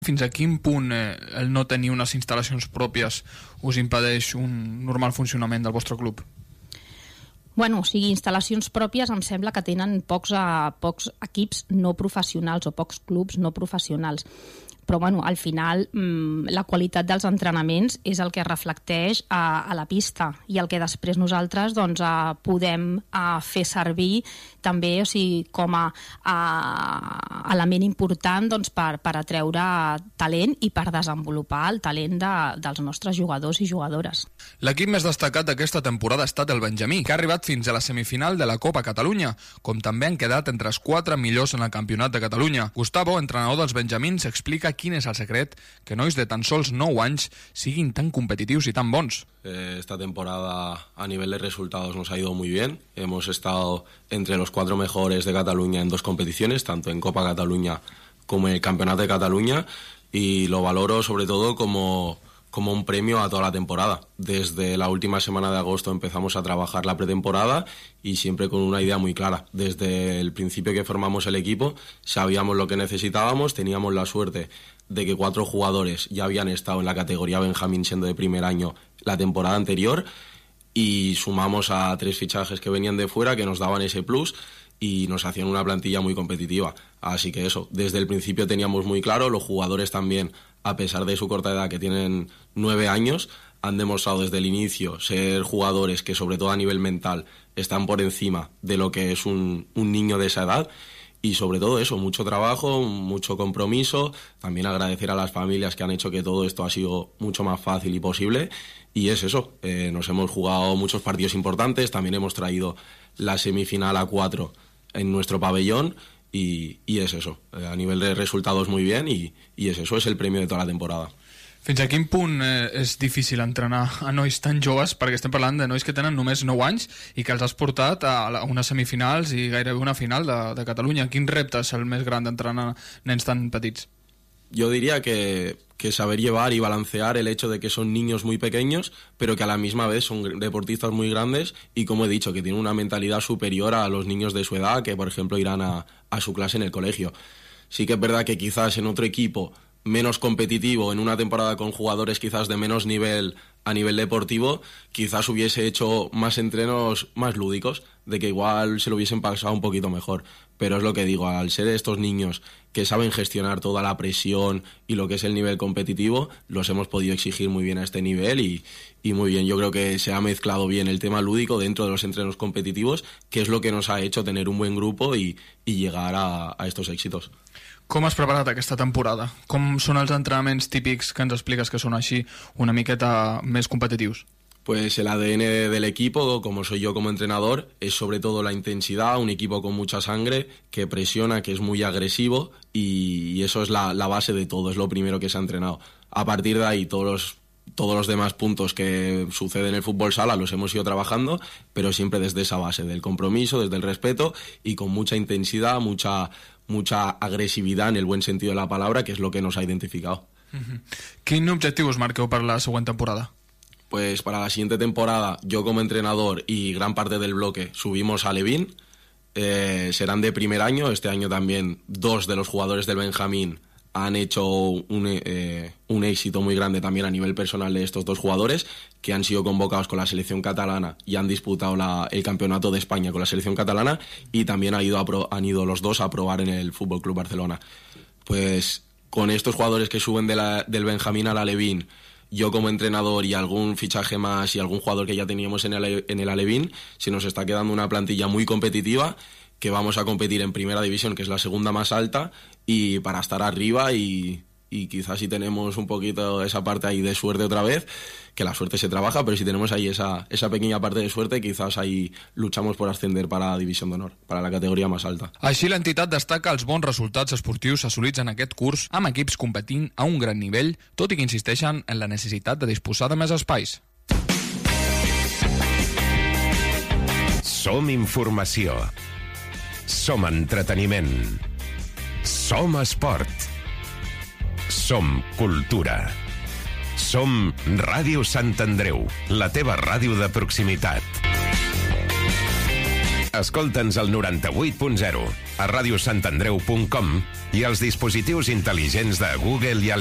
Fins a quin punt el no tenir unes instal·lacions pròpies us impedeix un normal funcionament del vostre club? Bueno, o sigui, instal·lacions pròpies em sembla que tenen pocs equips no professionals o pocs clubs no professionals. Però bueno, al final la qualitat dels entrenaments és el que reflecteix a la pista i el que després nosaltres doncs, podem fer servir també, o sigui, com a element important doncs, per atreure talent i per desenvolupar el talent dels nostres jugadors i jugadores. L'equip més destacat d'aquesta temporada ha estat el benjamí, que ha arribat fins a la semifinal de la Copa Catalunya, com també han quedat entre els 4 millors en el Campionat de Catalunya. Gustavo, entrenador dels benjamins, explica quin és el secret que nois de tan sols 9 anys siguin tan competitius y tan bons. Esta temporada a nivel de resultados nos ha ido muy bien. Hemos estado entre los 4 mejores de Cataluña en 2 competiciones, tanto en Copa Cataluña como en el Campeonato de Cataluña, y lo valoro sobre todo como un premio a toda la temporada. Desde la última semana de agosto empezamos a trabajar la pretemporada y siempre con una idea muy clara. Desde el principio que formamos el equipo sabíamos lo que necesitábamos, teníamos la suerte de que 4 jugadores ya habían estado en la categoría Benjamín siendo de primer año la temporada anterior, y sumamos a 3 fichajes que venían de fuera que nos daban ese plus y nos hacían una plantilla muy competitiva. Así que eso, desde el principio teníamos muy claro, los jugadores también, a pesar de su corta edad, que tienen 9 años, han demostrado desde el inicio ser jugadores que, sobre todo a nivel mental, están por encima de lo que es un niño de esa edad. Y sobre todo eso, mucho trabajo, mucho compromiso, también agradecer a las familias que han hecho que todo esto ha sido mucho más fácil y posible. Y es eso, nos hemos jugado muchos partidos importantes, también hemos traído la semifinal a 4 en nuestro pabellón, y es eso, a nivel de resultados muy bien, y es eso, es el premio de toda la temporada. Fins a quin punt és difícil entrenar a nois tan joves, perquè estem parlant de nois que tenen només 9 anys i que els has portat a unes semifinals i gairebé una final de Catalunya? Quin repte és el més gran d'entrenar nens tan petits? Yo diría que saber llevar y balancear el hecho de que son niños muy pequeños, pero que a la misma vez son deportistas muy grandes y, como he dicho, que tienen una mentalidad superior a los niños de su edad, que por ejemplo irán a su clase en el colegio. Sí que es verdad que quizás en otro equipo menos competitivo, en una temporada con jugadores quizás de menos nivel a nivel deportivo, quizás hubiese hecho más entrenos más lúdicos, de que igual se lo hubiesen pasado un poquito mejor. Pero es lo que digo, al ser estos niños que saben gestionar toda la presión y lo que es el nivel competitivo, los hemos podido exigir muy bien a este nivel, y muy bien. Yo creo que se ha mezclado bien el tema lúdico dentro de los entrenos competitivos, que es lo que nos ha hecho tener un buen grupo y llegar a estos éxitos. Com has preparat aquesta temporada? Com són els entrenaments típics que ens expliques que són així una miqueta més competitius? Pues el ADN del equipo, como soy yo como entrenador, es sobre todo la intensidad, un equipo con mucha sangre, que presiona, que es muy agresivo, y eso es la base de todo, es lo primero que se ha entrenado. A partir de ahí todos los demás puntos que suceden en el fútbol sala los hemos ido trabajando, pero siempre desde esa base del compromiso, desde el respeto, y con mucha intensidad, mucha agresividad en el buen sentido de la palabra, que es lo que nos ha identificado. Quin objectiu us marqueu per la següent temporada? Pues para la siguiente temporada, yo como entrenador y gran parte del bloque subimos a Levín, serán de primer año. Este año también 2 de los jugadores del Benjamín han hecho un éxito muy grande también a nivel personal de estos 2 jugadores, que han sido convocados con la selección catalana y han disputado el campeonato de España con la selección catalana, y también han ido los 2 a probar en el Fútbol Club Barcelona. Pues con estos jugadores que suben del Benjamín a la Alevín, yo como entrenador y algún fichaje más y algún jugador que ya teníamos en el Alevín, se nos está quedando una plantilla muy competitiva, que vamos a competir en primera división, que es la segunda más alta, y para estar arriba, y quizás si tenemos un poquito esa parte ahí de suerte otra vez, que la suerte se trabaja, pero si tenemos ahí esa pequeña parte de suerte, quizás ahí luchamos por ascender para la División d'Honor, para la categoria més alta. Així l'entitat destaca els bons resultats esportius assolits en aquest curs, amb equips competint a un gran nivell, tot i que insisteixen en la necessitat de disposar de més espais. Som informació. Som entreteniment. Som esport. Som cultura. Som Ràdio Sant Andreu, la teva ràdio de proximitat. Escolta'ns al 98.0, a radiosantandreu.com i als dispositius intel·ligents de Google i Alexa.